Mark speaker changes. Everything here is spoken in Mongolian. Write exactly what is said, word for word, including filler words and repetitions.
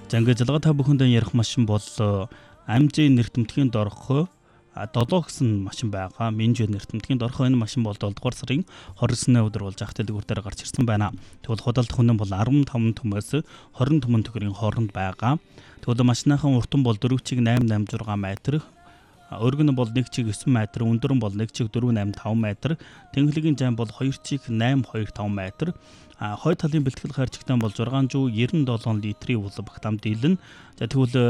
Speaker 1: За ингээд залгаа та бүхэндээ ярих машин бол амжийн нэртэмтгийн дорхой долоо гэсэн машин байгаа. Минжэ нэртэмтгийн дорхой энэ машин бол долдугаар сарын хоригдсны өдөр болж ах дэлгүүр дээр гарч ирсэн байна. Тэгвэл худалдах үнэ бол арван таван түмээс хорин түмэн төгрөгийн хооронд байгаа. Тэгвэл машиныхан уртан бол дөрөв чиг осем осем зургаан метр. Өргөн бол нэг чиг девять метр, өндөр нь бол нэг чиг four eight five метр, тэнхлэгийн жам бол two чиг eight two five метр. А хой талын бэлтгэл хайрцагтай бол six hundred ninety seven литрийн улам багтаамд дийлэн. За тэгвэл